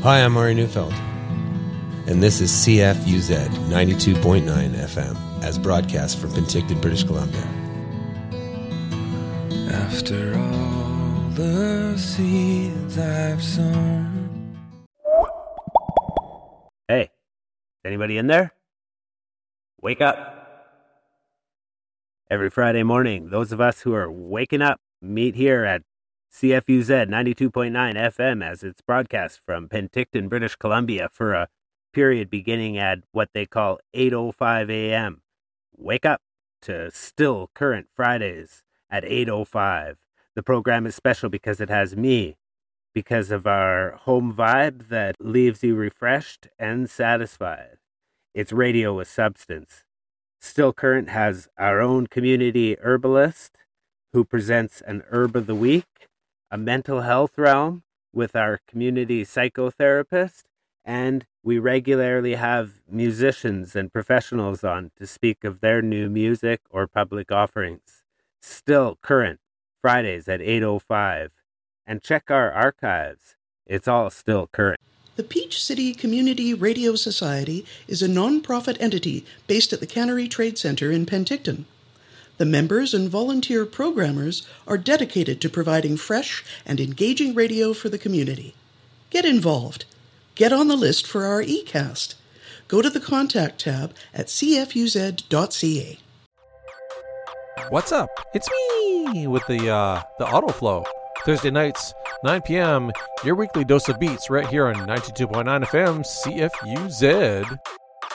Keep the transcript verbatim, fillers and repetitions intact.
Hi, I'm Murray Neufeld, and this is C F U Z ninety-two point nine F M, as broadcast from Penticton, British Columbia. After all the seeds I've sown. Hey, is anybody in there? Wake up. Every Friday morning, those of us who are waking up meet here at C F U Z ninety-two point nine F M as it's broadcast from Penticton, British Columbia for a period beginning at what they call eight oh five a.m. Wake up to Still Current Fridays at eight oh five. The program is special because it has me, because of our home vibe that leaves you refreshed and satisfied. It's radio with substance. Still Current has our own community herbalist who presents an herb of the week, a mental health realm with our community psychotherapist, and we regularly have musicians and professionals on to speak of their new music or public offerings. Still Current, Fridays at eight oh five. And check our archives. It's all still current. The Peach City Community Radio Society is a non-profit entity based at the Cannery Trade Centre in Penticton. The members and volunteer programmers are dedicated to providing fresh and engaging radio for the community. Get involved. Get on the list for our e-cast. Go to the Contact tab at c f u z dot c a. What's up? It's me with the uh, the Autoflow. Thursday nights, nine p.m., your weekly dose of beats right here on ninety-two point nine F M C F U Z.